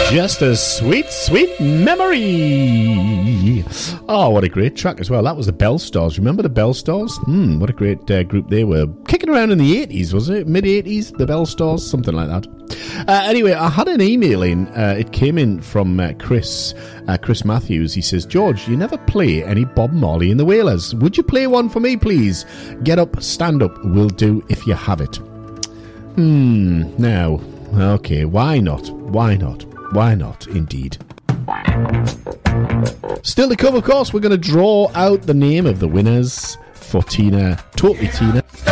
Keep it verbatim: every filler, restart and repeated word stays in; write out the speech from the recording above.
Just a sweet, sweet memory. Oh, what a great track as well. That was the Bell Stars. Remember the Bell Stars? Hmm, what a great uh, group they were. Kicking around in the eighties, was it? mid-eighties, the Bell Stars, something like that. Uh, anyway, I had an email in. Uh, it came in from uh, Chris, uh, Chris Matthews. He says, George, you never play any Bob Marley in the Wailers. Would you play one for me, please? Get Up, Stand Up will do if you have it. Hmm, now, okay, why not? Why not? Why not, indeed? Still to come, of course, we're going to draw out the name of the winners for Tina, Totally Tina.